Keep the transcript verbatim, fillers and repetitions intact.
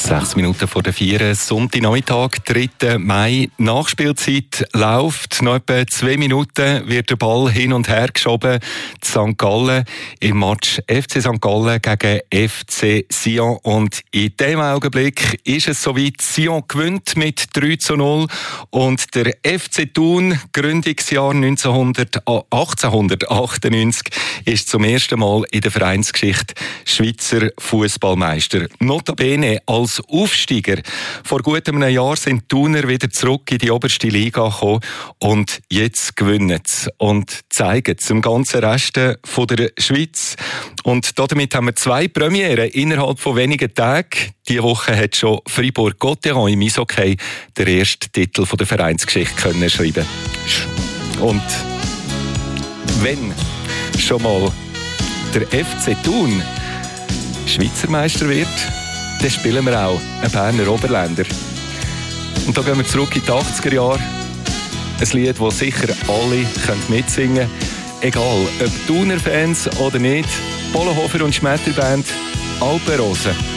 Sechs Minuten vor der vier, Sonntagnachmittag, dritter Mai. Nachspielzeit läuft. Noch etwa zwei Minuten wird der Ball hin und her geschoben. Sankt Gallen im Match F C Sankt Gallen gegen F C Sion. Und in diesem Augenblick ist es soweit. Sion gewinnt mit drei zu null. Und der F C Thun, Gründungsjahr achtzehnhundertachtundneunzig, ist zum ersten Mal in der Vereinsgeschichte Schweizer Fußballmeister. Notabene als Aufsteiger. Vor gut einem Jahr sind die Thuner wieder zurück in die oberste Liga gekommen und jetzt gewinnen sie und zeigen es dem ganzen Rest von der Schweiz. Und damit haben wir zwei Premieren innerhalb von wenigen Tagen. Diese Woche hat schon Fribourg-Gotteron im Eishockey den ersten Titel der Vereinsgeschichte können schreiben. Und wenn schon mal der F C Thun Schweizer Meister wird, dann spielen wir auch einen Berner Oberländer. Und da gehen wir zurück in die achtziger Jahre. Ein Lied, das sicher alle mitsingen können. Egal, ob Thuner Fans oder nicht. Bollenhofer und Schmetterband Alpenrose.